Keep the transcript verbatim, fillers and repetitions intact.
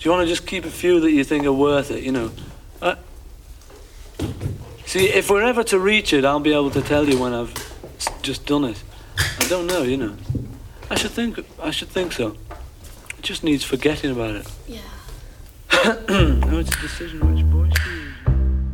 Do you want to just keep a few that you think are worth it, you know? Uh, see, if we're ever to reach it, I'll be able to tell you when I've just done it. I don't know, you know. I should think, I should think so. It just needs forgetting about it. Yeah. No, it's a decision which...